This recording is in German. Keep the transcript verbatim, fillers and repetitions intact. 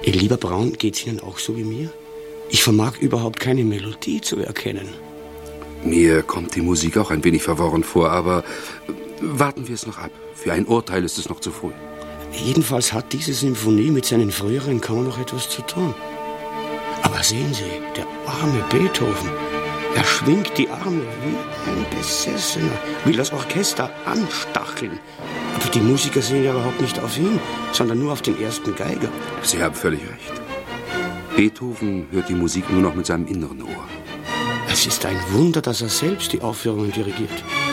Lieber Braun, geht's Ihnen auch so wie mir? Ich vermag überhaupt keine Melodie zu erkennen. Mir kommt die Musik auch ein wenig verworren vor, aber warten wir es noch ab. Für ein Urteil ist es noch zu früh. Jedenfalls hat diese Symphonie mit seinen früheren kaum noch etwas zu tun. Aber sehen Sie, der arme Beethoven, er schwingt die Arme wie ein Besessener, will das Orchester anstacheln. Aber die Musiker sehen ja überhaupt nicht auf ihn, sondern nur auf den ersten Geiger. Sie haben völlig recht. Beethoven hört die Musik nur noch mit seinem inneren Ohr. Es ist ein Wunder, dass er selbst die Aufführungen dirigiert.